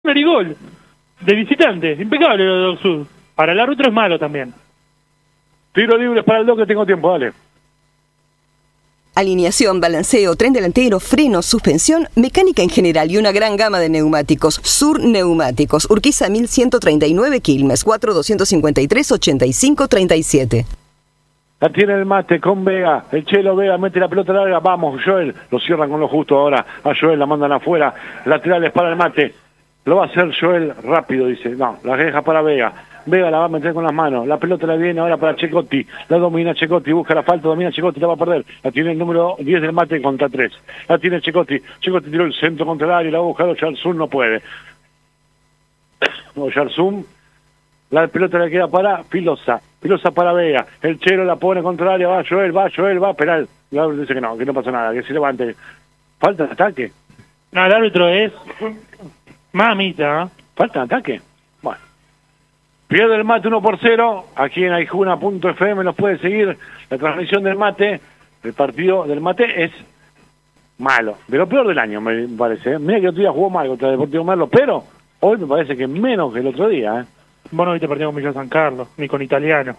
y gol de visitante, impecable lo de Doc Sud. Para el árbitro es malo también. Tiro libre para el Doc, que tengo tiempo, dale. Alineación, balanceo, tren delantero, freno, suspensión, mecánica en general y una gran gama de neumáticos. Sur Neumáticos, Urquiza 1139 Quilmes, 4253-8537. La tiene el Mate con Vega, el Chelo Vega mete la pelota larga, vamos Joel, lo cierran con lo justo ahora, a Joel la mandan afuera, laterales para el Mate, lo va a hacer Joel rápido, dice, no, la deja para Vega, Vega la va a meter con las manos, la pelota la viene ahora para Checotti, la domina Checotti, busca la falta, domina Checotti, la va a perder, la tiene el número 10 del Mate contra 3, la tiene Checotti, Checotti tiró el centro contra el área, la va a buscar Oyarzún, no puede, Oyarzún, la pelota le queda para Filosa para Vega, el Chelo la pone contra el área, va Joel, penal, el árbitro dice que no pasa nada, que se levante, falta de ataque. No, el árbitro es mamita, ¿eh? ¿Falta de ataque? Bueno. Pierde el Mate 1-0, aquí en aijuna.fm nos puede seguir la transmisión del Mate, el partido del Mate es malo, de lo peor del año me parece, mira que otro día jugó mal contra el Deportivo Merlo, pero hoy me parece que menos que el otro día, Vos no viste partido con Villa San Carlos, ni con Italiano.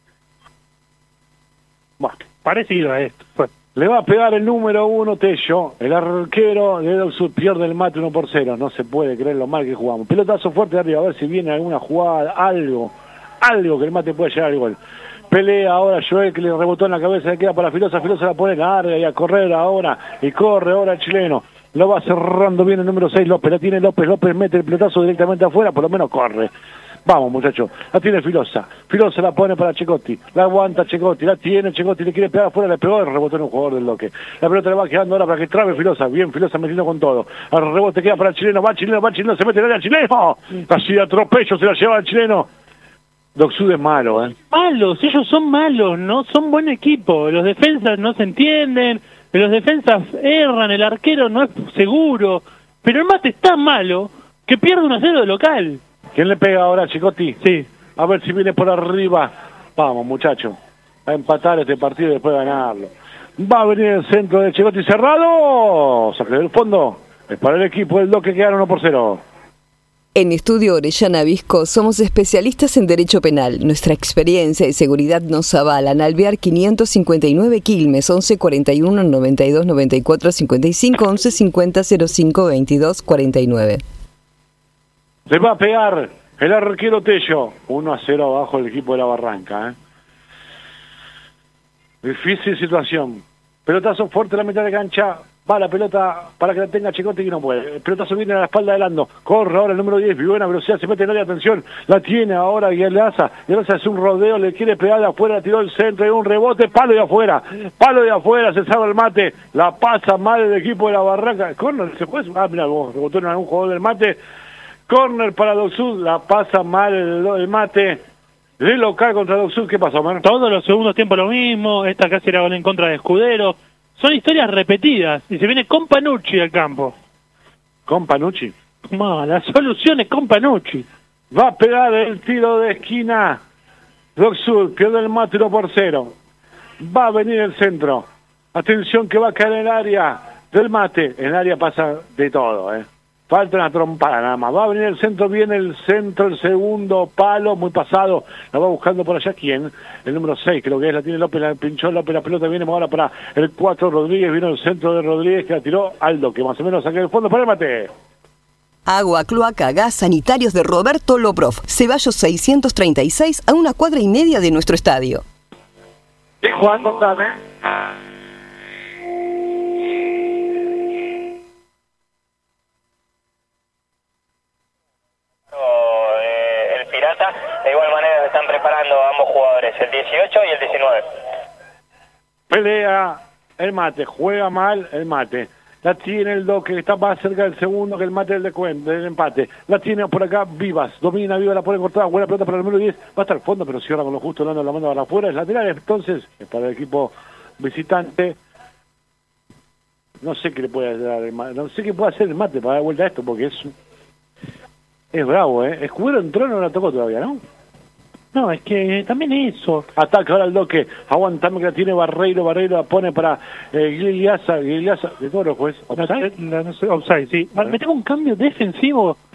Bueno, parecido a esto. Fue. Le va a pegar el número 1 Tello, el arquero de Doc Sud pierde el Mate 1-0. No se puede creer lo mal que jugamos. Pelotazo fuerte de arriba, a ver si viene alguna jugada, algo que el Mate pueda llegar al gol. Pelea ahora Joel, que le rebotó en la cabeza, le queda para Filosa la pone larga y a correr ahora, y corre ahora el chileno. Lo va cerrando bien el número 6 López, la tiene López mete el pelotazo directamente afuera, por lo menos corre. Vamos, muchachos, la tiene Filosa la pone para Checotti, la aguanta Checotti, la tiene Checotti, le quiere pegar afuera, le pegó, el rebotó en un jugador del Loque. La pelota le va quedando ahora para que trabe Filosa, bien Filosa metiendo con todo. El rebote queda para el chileno, va el chileno, se mete en el área chileno, así de atropello se la lleva el chileno. Doc Sud es malo, Malos, ellos son malos, no son buen equipo, los defensas no se entienden, los defensas erran, el arquero no es seguro, pero el Mate es tan malo que pierde 1-0 de local. ¿Quién le pega ahora, Checotti? Sí. A ver si viene por arriba. Vamos, muchachos. A empatar este partido y después ganarlo. Va a venir el centro de Checotti cerrado. Saque del fondo. Es para el equipo del Doc que quedaron 1-0. En Estudio Orellana Visco somos especialistas en Derecho Penal. Nuestra experiencia y seguridad nos avalan. Alvear 559 Quilmes, 11 41 92 94 55 11 50 05 22 49. Le va a pegar el arquero Tello. 1-0 abajo el equipo de la Barranca. Difícil situación. Pelotazo fuerte en la mitad de cancha. Va la pelota para que la tenga Checotti, que no puede. El pelotazo viene a la espalda de Lando. Corre ahora el número 10, buena velocidad, se mete en el área, atención. La tiene ahora Guielaza. Guielaza hace un rodeo, le quiere pegar de afuera, tiró el centro, y un rebote, palo de afuera, se salva el Mate. La pasa mal el equipo de la Barranca. Corner, se puede. Mira, rebotó en algún jugador del Mate. Corner para Doc Sud, la pasa mal el Mate. De local contra Doc Sud, ¿qué pasó, man? Todos los segundos tiempos lo mismo, esta casi era gol en contra de Escudero. Son historias repetidas y se viene con Panucci al campo. ¿Con Panucci? No, la solución es con Panucci. Va a pegar el tiro de esquina. Doc Sud pierde el Mate 1-0. Va a venir el centro. Atención que va a caer en el área del Mate. En el área pasa de todo, Falta una trompada nada más. Va a venir el centro, viene el centro, el segundo palo, muy pasado. La va buscando por allá, ¿quién? El número 6, creo que es, la tiene López, la pinchó López, la pelota viene ahora para el 4, Rodríguez, vino el centro de Rodríguez, que la tiró Aldo, que más o menos saca el fondo para el Mate. Agua, cloaca, gas, sanitarios de Roberto Loprov. Ceballos 636, a 1 cuadra y media de nuestro estadio. Juan, contame. De igual manera se están preparando ambos jugadores, el 18 y el 19. Pelea el Mate, juega mal el Mate. La tiene el Doc, que está más cerca del segundo que el Mate del empate. La tiene por acá Vivas, domina Vivas, la pone cortada, buena pelota para el número 10. Va hasta el fondo, pero cierra con lo justo, la manda para afuera. Es lateral, entonces, es para el equipo visitante. No sé qué le puede dar el Mate, no sé qué puede hacer el Mate para dar vuelta a esto, porque es bravo, Escudero entró, no la tocó todavía, ¿no? No, es que también eso. Ataca ahora el Doque, aguantame que la tiene Barreiro la pone para Guiliasa, de todos los jueces. Offside, sí. Me tengo un cambio defensivo